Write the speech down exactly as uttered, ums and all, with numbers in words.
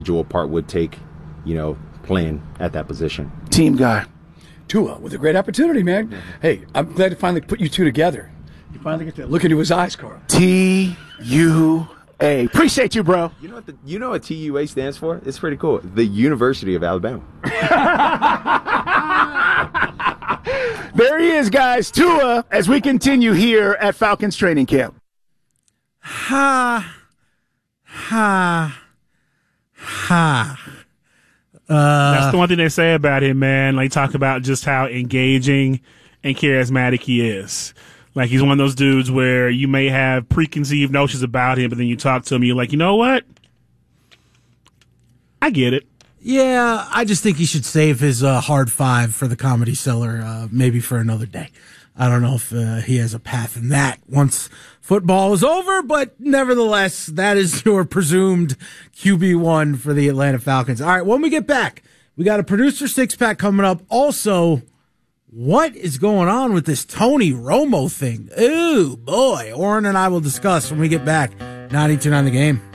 individual part would take, you know, playing at that position. Team guy. Tua with a great opportunity, man. Mm-hmm. Hey, I'm glad to finally put you two together. You finally get to look into his eyes, Carl. T U A. Appreciate you, bro. You know what the, you know what T U A stands for? It's pretty cool. The University of Alabama. There he is, guys. Tua, as we continue here at Falcons training camp. Ha. Ha. Ha. Uh, That's the one thing they say about him, man. Like, talk about just how engaging and charismatic he is. Like, he's one of those dudes where you may have preconceived notions about him, but then you talk to him, and you're like, you know what? I get it. Yeah, I just think he should save his uh, hard five for the Comedy Cellar, uh, maybe for another day. I don't know if uh, he has a path in that once football is over, but nevertheless, that is your presumed Q B one for the Atlanta Falcons. All right, when we get back, we got a producer six-pack coming up. Also, what is going on with this Tony Romo thing? Ooh, boy. Oren and I will discuss when we get back. ninety-two point nine The Game.